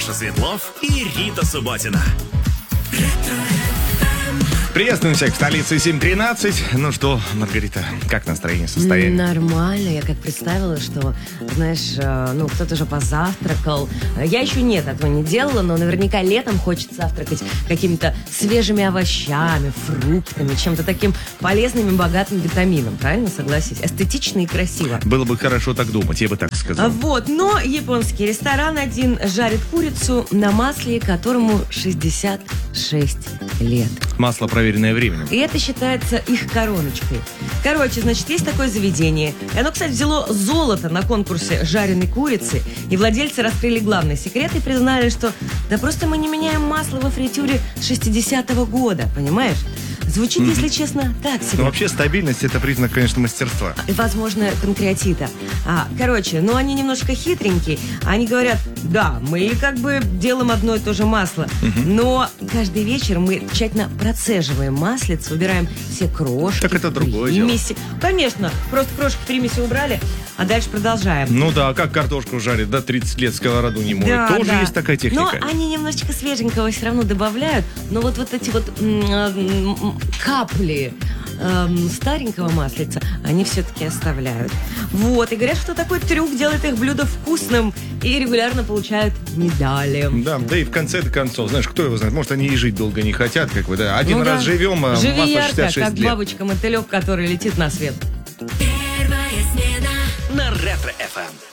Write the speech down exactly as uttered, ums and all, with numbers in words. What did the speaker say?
Светлов и Рита Субботина. Приветствуем всех в столице семь тринадцать. Ну что, Маргарита, как настроение, состояние? Нормально. Я как представила, что, знаешь, э, ну, кто-то же позавтракал. Я еще нет, этого не делала, но наверняка летом хочется завтракать какими-то свежими овощами, фруктами, чем-то таким полезным и богатым витамином. Правильно, согласись? Эстетично и красиво. Было бы хорошо так думать, я бы так сказал. Вот, но японский ресторан один жарит курицу на масле, которому шестьдесят шесть лет. Масло, проверенное временем. И это считается их короночкой. Короче, значит, есть такое заведение. И оно, кстати, взяло золото на конкурсе жареной курицы. И владельцы раскрыли главный секрет и признали, что да просто мы не меняем масло во фритюре с шестидесятого года, понимаешь? Звучит, mm-hmm. если честно, так себе. Ну, вообще, стабильность – это признак, конечно, мастерства. И, возможно, панкреатита. А, короче, ну, они немножко хитренькие. Они говорят, да, мы как бы делаем одно и то же масло, mm-hmm. но каждый вечер мы тщательно процеживаем маслице, убираем все крошки. Так это другое дело. Конечно, просто крошки примеси убрали, а дальше продолжаем. Ну да, как картошку жарят, да, тридцать лет сковороду не моют. Да, Тоже да. есть такая техника. Но они немножечко свеженького все равно добавляют, но вот, вот эти вот м- капли эм, старенького маслица они все-таки оставляют. Вот, и говорят, что такой трюк делает их блюдо вкусным и регулярно получают медали. Да, да и в конце концов, знаешь, кто его знает, может, они и жить долго не хотят, как бы, да. Один ну, раз да. живем, а Живи масло ярко, шестьдесят шесть как лет. бабочка-мотылек, который летит на свет. Первая смена на Ретро-эф эм.